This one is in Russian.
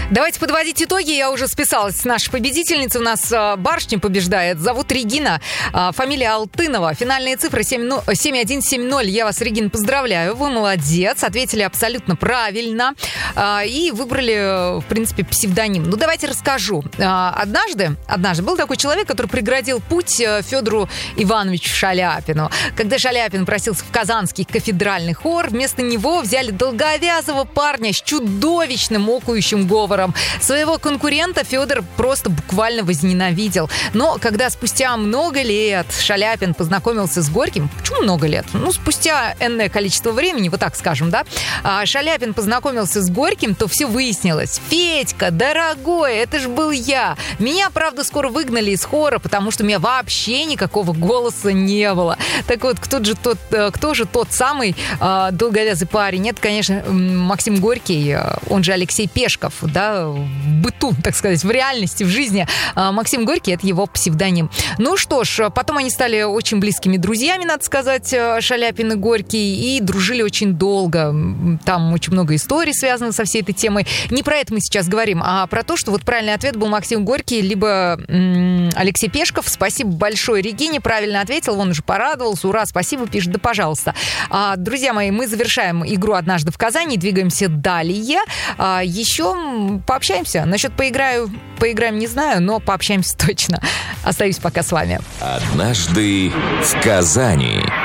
Давайте подводить итоги. Я уже списалась с нашей победительницей. У нас барышня побеждает. Зовут Регина. Фамилия Алтынова. Финальные цифры 7170. Я вас, Регина, поздравляю. Вы молодец. Ответили абсолютно правильно. И выбрали, в принципе, псевдоним. Ну, давайте расскажу. Однажды был такой человек, который преградил путь Федору Ивановичу Шаляпину. Когда Шаляпин просился в Казанский кафедральный хор, вместо него взяли долговязого парня с чудовищным окающим говором. Своего конкурента Федор просто буквально возненавидел. Но когда спустя много лет Шаляпин познакомился с Горьким, почему много лет? Ну, спустя энное количество времени, вот так скажем, да, Шаляпин познакомился с Горьким, то все выяснилось. Федька, дорогой, это же был я. Меня, правда, скоро выгнали из хора, потому что у меня вообще никакого голоса не было. Так вот, кто же тот самый долговязый парень? Это, конечно, Максим Горький, он же Алексей Пешков, да, в быту, так сказать, в реальности, в жизни. Максим Горький — это его псевдоним. Ну что ж, потом они стали очень близкими друзьями, надо сказать, Шаляпин и Горький, и дружили очень долго. Там очень много историй связано со всей этой темой. Не про это мы сейчас говорим, а про то, что вот правильный ответ был Максим Горький, либо Алексей Пешков. Спасибо большое Регине, правильно ответил, он уже порадовался. Ура, спасибо, пишет, да пожалуйста. Друзья мои, мы завершаем игру «Однажды в Казани», двигаемся далее. Еще пообщаемся. Насчет поиграем, не знаю, но пообщаемся точно. Остаюсь пока с вами. «Однажды в Казани».